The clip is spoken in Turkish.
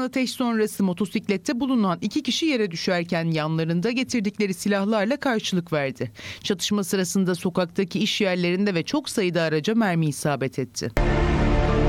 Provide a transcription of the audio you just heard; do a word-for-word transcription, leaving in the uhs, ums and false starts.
ateş sonrası motosiklette bulunan iki kişi yere düşerken yanlarında getirdikleri silahlarla karşılık verdi. Çatışma sırasında sokaktaki iş yerlerinde ve çok sayıda araca mermi isabet etti.